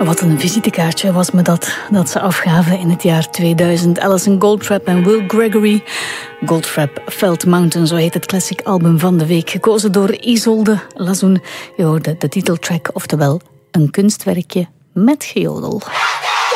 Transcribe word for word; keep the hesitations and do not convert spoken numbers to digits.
Wat een visitekaartje was me dat, dat ze afgaven in het jaar tweeduizend. Alison Goldfrapp en Will Gregory. Goldfrapp Felt Mountain, zo heet het classic album van de week. Gekozen door Isolde Lazoen. Je hoorde de titeltrack, oftewel een kunstwerkje met gejodel.